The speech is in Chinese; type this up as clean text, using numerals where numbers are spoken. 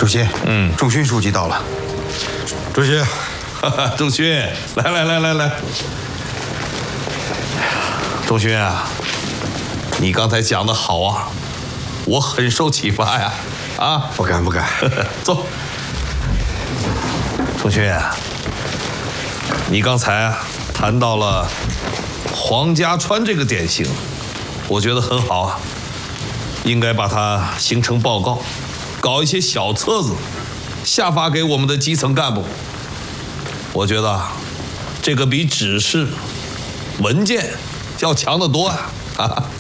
主席，仲勋书记到了。 主席， 仲勋，来。仲勋啊，你刚才讲得好啊，我很受启发呀。啊， 不敢。 坐。仲勋，你刚才谈到了黄家川这个典型，我觉得很好啊，应该把它形成报告，搞一些小册子，下发给我们的基层干部。我觉得这个比指示文件要强得多啊！